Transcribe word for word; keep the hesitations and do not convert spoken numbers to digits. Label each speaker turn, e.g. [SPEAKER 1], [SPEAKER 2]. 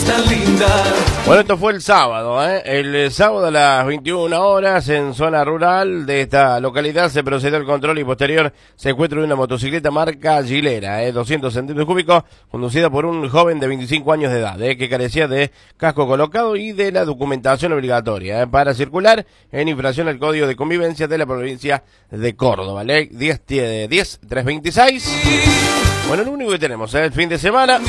[SPEAKER 1] tan linda.
[SPEAKER 2] Bueno, esto fue el sábado, ¿eh? El sábado a las veintiuna horas en zona rural de esta localidad se procedió al control y posterior secuestro de una motocicleta marca Gilera, ¿eh? doscientos centímetros cúbicos, conducida por un joven de veinticinco años de edad, ¿eh? que carecía de casco colocado y de la documentación obligatoria, ¿eh? para circular en infracción al Código de Convivencia de la provincia de Córdoba, ¿eh? diez, diez, tres veintiséis. Bueno, lo único que tenemos es ¿eh? el fin de semana.